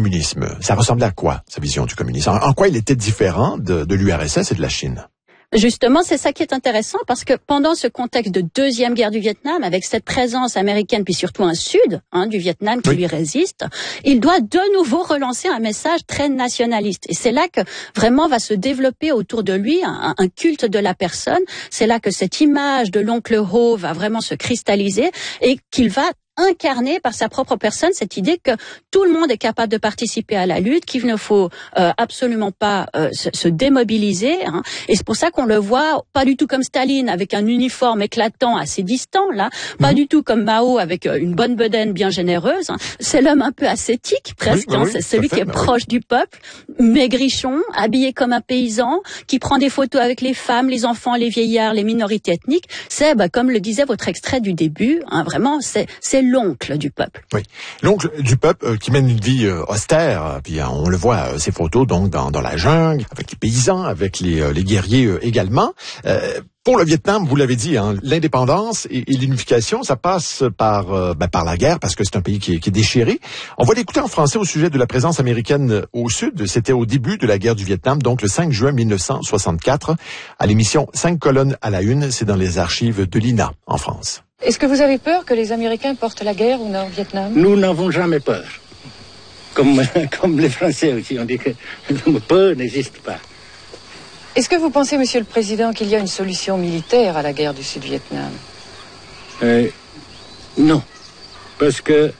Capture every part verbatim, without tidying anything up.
communisme. Ça ressemblait à quoi, sa vision du communisme? En, en quoi il était différent de, de l'U R S S et de la Chine? Justement, c'est ça qui est intéressant parce que pendant ce contexte de deuxième guerre du Vietnam, avec cette présence américaine puis surtout un sud hein, du Vietnam qui oui. lui résiste, il doit de nouveau relancer un message très nationaliste. Et c'est là que vraiment va se développer autour de lui un, un culte de la personne. C'est là que cette image de l'oncle Ho va vraiment se cristalliser et qu'il va incarné par sa propre personne cette idée que tout le monde est capable de participer à la lutte, qu'il ne faut euh, absolument pas euh, se, se démobiliser. Hein. Et c'est pour ça qu'on le voit pas du tout comme Staline avec un uniforme éclatant assez distant, là, pas mmh. du tout comme Mao avec euh, une bonne bedaine bien généreuse. Hein. C'est l'homme un peu ascétique presque, oui, hein. oui, c'est celui fait, qui est proche oui. du peuple, maigrichon, habillé comme un paysan, qui prend des photos avec les femmes, les enfants, les vieillards, les minorités ethniques. C'est, bah, comme le disait votre extrait du début, hein, vraiment, c'est, c'est l'oncle du peuple. Oui, l'oncle du peuple euh, qui mène une vie euh, austère. Puis euh, on le voit euh, ces photos donc dans, dans la jungle, avec les paysans, avec les, euh, les guerriers euh, également. Euh, pour le Vietnam, vous l'avez dit, hein, l'indépendance et, et l'unification, ça passe par euh, ben, par la guerre parce que c'est un pays qui est, qui est déchiré. On va l'écouter en français au sujet de la présence américaine au sud. C'était au début de la guerre du Vietnam, donc le cinq juin mille neuf cent soixante-quatre, à l'émission Cinq colonnes à la une. C'est dans les archives de l'I N A en France. Est-ce que vous avez peur que les Américains portent la guerre au Nord-Vietnam? Nous n'avons jamais peur. Comme, comme les Français aussi, on dit que la peur n'existe pas. Est-ce que vous pensez, Monsieur le Président, qu'il y a une solution militaire à la guerre du Sud-Vietnam? euh, Non. Parce que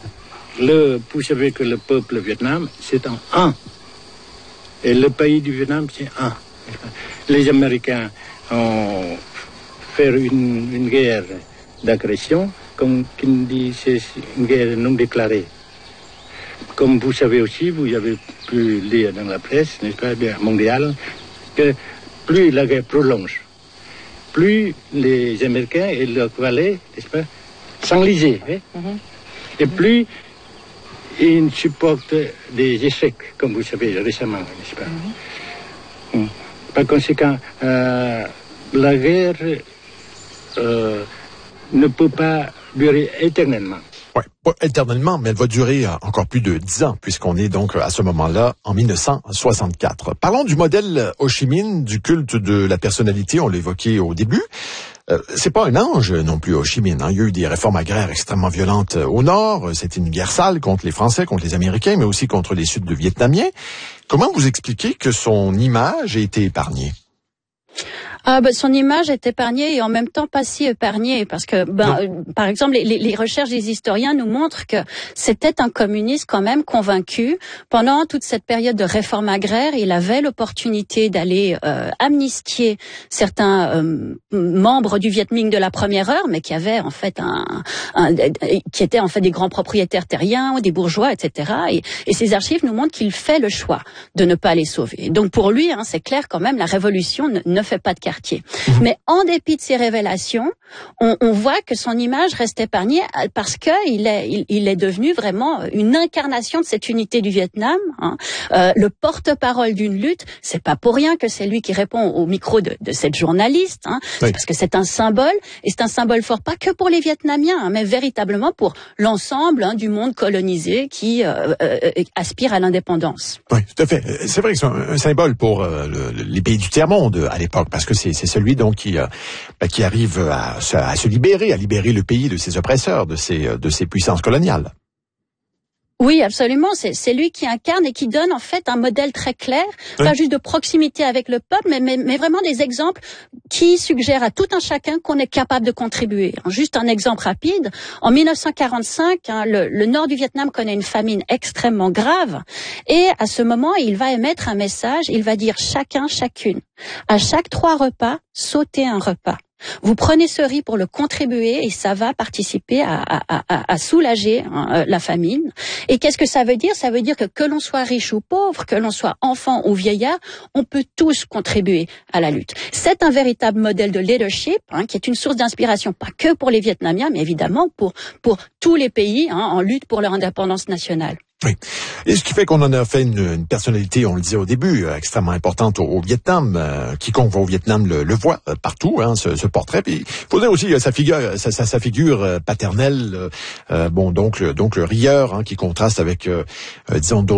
le, vous savez que le peuple Vietnam, c'est un un. Et le pays du Vietnam, c'est un. Les Américains ont fait une, une guerre d'agression, comme qui dit c'est une guerre non déclarée. Comme vous savez aussi, vous avez pu lire dans la presse, n'est-ce pas, mondiale, que plus la guerre prolonge, plus les Américains et leurs valets, n'est-ce pas, s'enlisent, hein? Mm-hmm. Et plus ils supportent des échecs, comme vous savez récemment, n'est-ce pas. Mm-hmm. Par conséquent, euh, la guerre euh, ne peut pas durer éternellement. Oui, pas éternellement, mais elle va durer encore plus de dix ans, puisqu'on est donc à ce moment-là en mille neuf cent soixante-quatre. Parlons du modèle Ho Chi Minh, du culte de la personnalité, on l'évoquait au début. Euh, c'est pas un ange non plus, Ho Chi Minh. Hein. Il y a eu des réformes agraires extrêmement violentes au nord. C'était une guerre sale contre les Français, contre les Américains, mais aussi contre les Sud-Vietnamiens. Comment vous expliquez que son image a été épargnée? Ah, ben, son image est épargnée et en même temps pas si épargnée parce que, ben, euh, par exemple, les, les recherches des historiens nous montrent que c'était un communiste quand même convaincu. Pendant toute cette période de réforme agraire, il avait l'opportunité d'aller euh, amnistier certains euh, membres du Viet Minh de la première heure, mais qui avaient en fait un, un, un qui étaient en fait des grands propriétaires terriens, des bourgeois, et cetera. Et, et ces archives nous montrent qu'il fait le choix de ne pas les sauver. Donc pour lui, hein, c'est clair quand même, la révolution ne, ne fait pas de quartier. Mmh. Mais en dépit de ces révélations, on, on voit que son image reste épargnée parce que il est, il, il est devenu vraiment une incarnation de cette unité du Vietnam. Hein. Euh, le porte-parole d'une lutte, c'est pas pour rien que c'est lui qui répond au micro de, de cette journaliste. Hein. Oui. C'est parce que c'est un symbole et c'est un symbole fort pas que pour les Vietnamiens, hein, mais véritablement pour l'ensemble hein, du monde colonisé qui euh, euh, aspire à l'indépendance. Oui, tout à fait. C'est vrai que c'est un, un symbole pour euh, le, les pays du tiers-monde à l'époque parce que c'est, c'est celui donc qui, euh, qui arrive à, à se libérer, à libérer le pays de ses oppresseurs, de ses, de ses puissances coloniales. Oui, absolument. C'est, c'est lui qui incarne et qui donne en fait un modèle très clair, oui. Pas juste de proximité avec le peuple, mais, mais, mais vraiment des exemples qui suggèrent à tout un chacun qu'on est capable de contribuer. Juste un exemple rapide. En mille neuf cent quarante-cinq, hein, le, le nord du Vietnam connaît une famine extrêmement grave. Et à ce moment, il va émettre un message. Il va dire chacun, chacune. À chaque trois repas, sautez un repas. Vous prenez ce riz pour le contribuer et ça va participer à, à, à, à soulager hein, la famine. Et qu'est-ce que ça veut dire? Ça veut dire que que l'on soit riche ou pauvre, que l'on soit enfant ou vieillard, on peut tous contribuer à la lutte. C'est un véritable modèle de leadership hein, qui est une source d'inspiration, pas que pour les Vietnamiens, mais évidemment pour, pour tous les pays hein, en lutte pour leur indépendance nationale. Oui. Et ce qui fait qu'on en a fait une, une personnalité, on le disait au début, euh, extrêmement importante au, au Vietnam. Euh, quiconque va au Vietnam le, le voit euh, partout, hein, ce, ce portrait. Puis il faut dire aussi euh, sa figure, sa, sa, sa figure euh, paternelle. Euh, bon, donc, le, donc le rieur, hein, qui contraste avec, euh, euh, disons, d'autres.